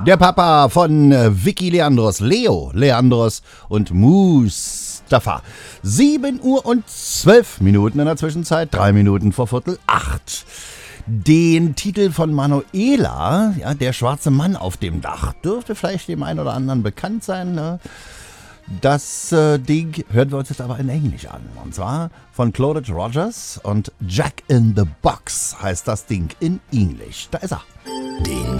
Der Papa von Vicky Leandros, Leo Leandros und Mustafa. 7:12 in der Zwischenzeit, 3 Minuten vor 7:45. Den Titel von Manuela, ja, der schwarze Mann auf dem Dach, dürfte vielleicht dem einen oder anderen bekannt sein. Ne? Das Ding hören wir uns jetzt aber in Englisch an. Und zwar von Claudette Rogers und Jack in the Box heißt das Ding in Englisch. Da ist er. Den